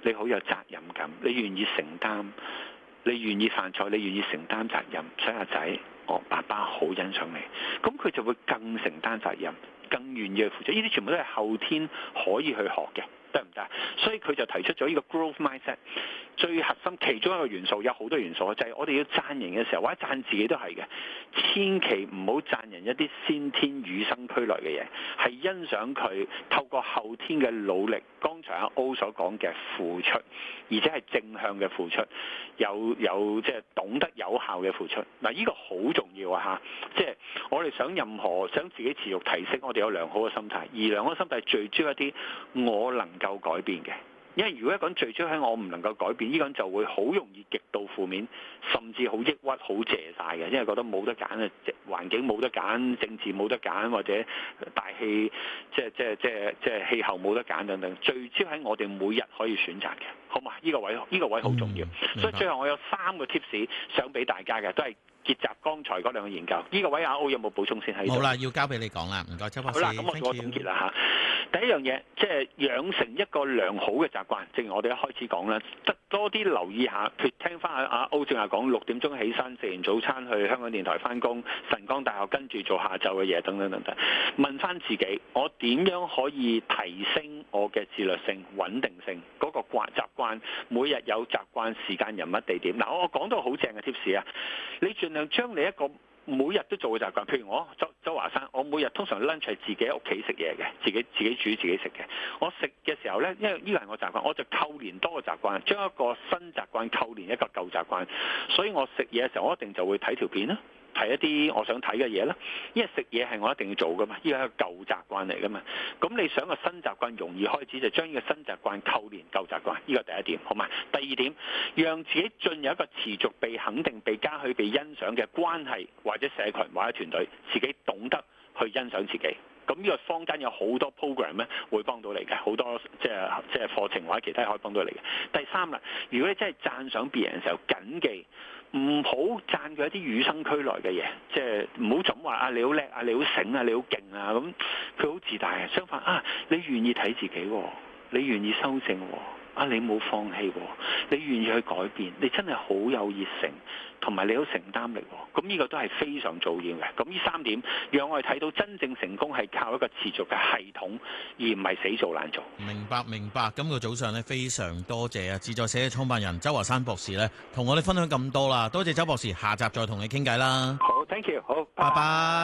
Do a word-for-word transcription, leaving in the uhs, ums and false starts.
你好有責任感，你願意承擔，你願意犯錯，你願意承擔責任。所以阿仔，我爸爸好欣賞你，咁佢就會更承擔責任，更願意去負責。呢啲全部都係後天可以去學嘅，得唔得？所以佢就提出咗呢個 growth mindset。最核心其中一個元素，有好多元素，就係我哋要讚人嘅時候，或者讚自己都係嘅，千祈唔好讚人一啲先天與生俱來嘅嘢，係欣賞佢透過後天嘅努力。剛才阿 O 所講嘅付出，而且係正向嘅付出，有有即係懂得有效嘅付出。嗱，呢個好重要啊！嚇，即係我哋想任何想自己持續提升，我哋有良好嘅心態，而良好嘅心態聚焦一啲我能夠改變嘅。因為如果一個人聚焦喺我唔能夠改變，呢個人就會好容易極度負面，甚至好抑鬱、好謝晒嘅，因為覺得冇得揀啊，環境冇得揀，政治冇得揀，或者大氣即係即係即係即係氣候冇得揀等等。聚焦喺我哋每日可以選擇嘅，好嘛？呢個位呢個位好重要。嗯、所以最後我有三個 tips 想俾大家嘅，都係結集剛才嗰兩個研究。呢、這個位阿 O 有冇補充先喺度？ 好啦，要交俾你講啦，唔該，周博士。 好啦，咁我做個總結啦嚇。第一樣嘢，即係養成一個良好嘅習慣。正如我哋一開始講啦，得多啲留意下，譬如聽翻阿阿 O 正話講，六點鐘起身食完早餐去香港電台翻工，晨光大學跟住做下晝嘅嘢等等等等。問翻自己，我點樣可以提升我嘅自律性、穩定性嗰、那個慣習慣？每日有習慣、時間、人物、地點。嗱，我講到好正嘅 tips 啊，你盡量將你一個每日都做嘅習慣，譬如我周周華山，我每日通常 lunch 係自己喺屋企食嘢嘅，自己自己煮自己食嘅。我食嘅時候呢，因為呢個係我習慣，我就扣連多個習慣，將一個新習慣扣連一個舊習慣。所以我食嘢嘅時候，我一定就會睇條片啦，睇一啲我想睇嘅嘢啦。因為食嘢係我一定要做噶嘛，呢個係一個舊習慣嚟噶嘛。咁你想個新習慣容易開始，就將呢個新習慣扣連舊習慣，呢個第一點，好嘛？第二點，讓自己進入一個持續被肯定、被嘉許、被欣賞嘅關係，或者社群或者團隊，自己懂得去欣賞自己。咁呢個坊間有好多 program 咧，會幫到你嘅，好多即係即係課程或者其他可以幫到你嘅。第三啦，如果你真係讚賞別人嘅時候，謹記唔好讚佢一啲與生俱來嘅嘢，即係唔好總話啊你好叻啊，你好醒啊，你好勁啊，咁佢好自大啊。相反啊，你願意睇自己，你願意修正，啊你冇放棄，你願意去改變，你真係好有熱誠，同埋你有承擔力，咁呢個都係非常重要嘅。咁呢三點讓我哋睇到真正成功係靠一個持續嘅系統，而唔係死做爛做。 明白明白。今個早上咧，非常多謝啊自在社嘅創辦人周華山博士咧，同我哋分享咁多啦。多謝周博士，下集再同你傾偈啦。 好 ，thank you，好， 拜拜。